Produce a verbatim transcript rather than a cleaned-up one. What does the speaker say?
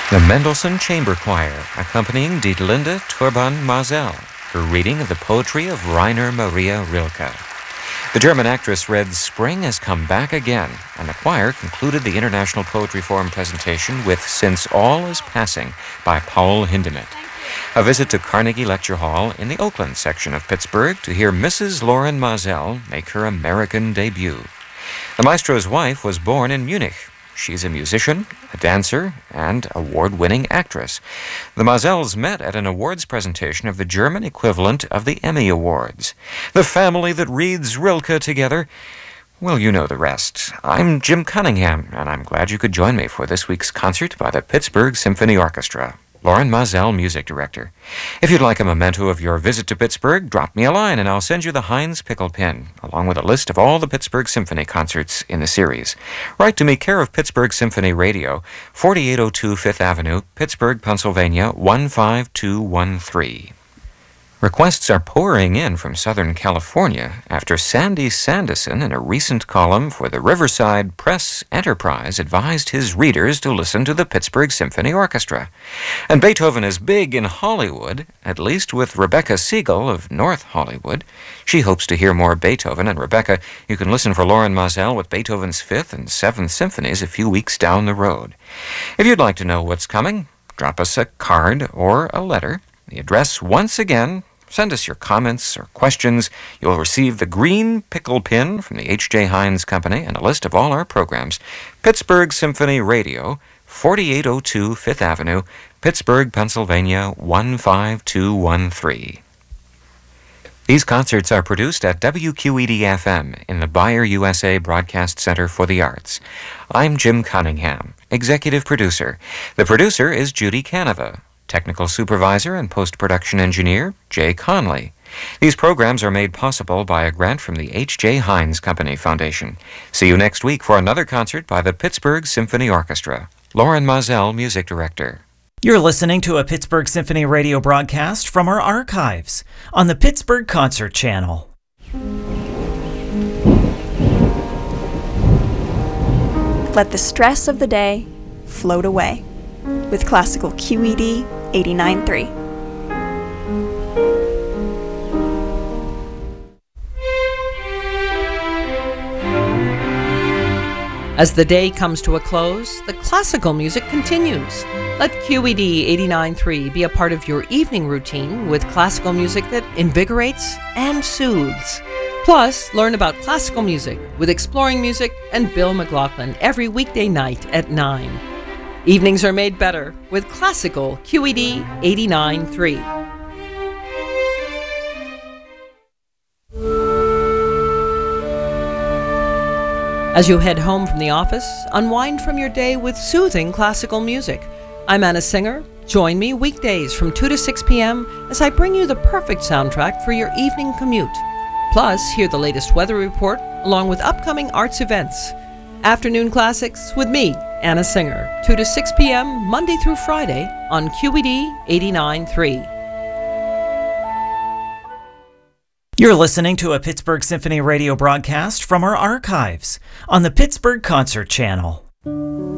The Mendelssohn Chamber Choir, accompanying Dietlinde Turban-Mazel, her reading of the poetry of Rainer Maria Rilke. The German actress read Spring Has Come Back Again, and the choir concluded the International Poetry Forum presentation with Since All Is Passing by Paul Hindemith. A visit to Carnegie Lecture Hall in the Oakland section of Pittsburgh to hear Missus Lauren Mazel make her American debut. The maestro's wife was born in Munich. She's a musician, a dancer, and award-winning actress. The Mazels met at an awards presentation of the German equivalent of the Emmy Awards. The family that reads Rilke together, well, you know the rest. I'm Jim Cunningham, and I'm glad you could join me for this week's concert by the Pittsburgh Symphony Orchestra. Lauren Mazel, music director. If you'd like a memento of your visit to Pittsburgh, drop me a line and I'll send you the Heinz Pickle Pin, along with a list of all the Pittsburgh Symphony concerts in the series. Write to me, care of Pittsburgh Symphony Radio, forty-eight oh two Fifth Avenue, Pittsburgh, Pennsylvania, one five two one three. Requests are pouring in from Southern California after Sandy Sandison, in a recent column for the Riverside Press Enterprise, advised his readers to listen to the Pittsburgh Symphony Orchestra. And Beethoven is big in Hollywood, at least with Rebecca Siegel of North Hollywood. She hopes to hear more Beethoven, and Rebecca, you can listen for Lauren Mazel with Beethoven's Fifth and Seventh Symphonies a few weeks down the road. If you'd like to know what's coming, drop us a card or a letter. The address, once again, send us your comments or questions. You'll receive the green pickle pin from the H J Heinz Company and a list of all our programs. Pittsburgh Symphony Radio, forty-eight oh two Fifth Avenue, Pittsburgh, Pennsylvania, one five two one three. These concerts are produced at W Q E D F M in the Bayer U S A Broadcast Center for the Arts. I'm Jim Cunningham, executive producer. The producer is Judy Canova. Technical supervisor and post-production engineer, Jay Conley. These programs are made possible by a grant from the H J Heinz Company Foundation. See you next week for another concert by the Pittsburgh Symphony Orchestra. Lauren Mazel, music director. You're listening to a Pittsburgh Symphony radio broadcast from our archives on the Pittsburgh Concert Channel. Let the stress of the day float away with classical Q E D eighty-nine point three. As the day comes to a close, the classical music continues. Let Q E D eighty-nine point three be a part of your evening routine with classical music that invigorates and soothes. Plus, learn about classical music with Exploring Music and Bill McLaughlin every weekday night at nine. Evenings are made better with classical Q E D eighty-nine point three. As you head home from the office, unwind from your day with soothing classical music. I'm Anna Singer. Join me weekdays from two to six p.m. as I bring you the perfect soundtrack for your evening commute. Plus, hear the latest weather report along with upcoming arts events. Afternoon Classics with me, Anna Singer, two to six p.m. Monday through Friday on Q E D eighty-nine point three. You're listening to a Pittsburgh Symphony radio broadcast from our archives on the Pittsburgh Concert Channel.